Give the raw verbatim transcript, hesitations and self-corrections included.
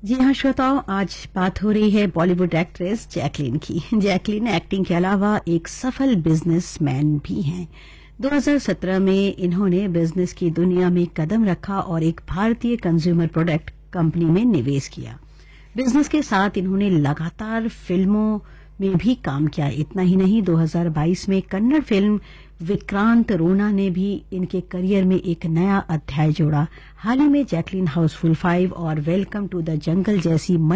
जी हाँ श्रोताओं, आज बात हो रही है बॉलीवुड एक्ट्रेस जैकलीन की। जैकलीन एक्टिंग के अलावा एक सफल बिजनेसमैन भी हैं। दो हज़ार सत्रह में इन्होंने बिजनेस की दुनिया में कदम रखा और एक भारतीय कंज्यूमर प्रोडक्ट कंपनी में निवेश किया। बिजनेस के साथ इन्होंने लगातार फिल्मों में भी काम किया। इतना ही नहीं, दो हज़ार बाईस में कन्नड़ फिल्म विक्रांत रोना ने भी इनके करियर में एक नया अध्याय जोड़ा। हाल ही में जैकलीन हाउसफुल फाइव और वेलकम टू द जंगल जैसी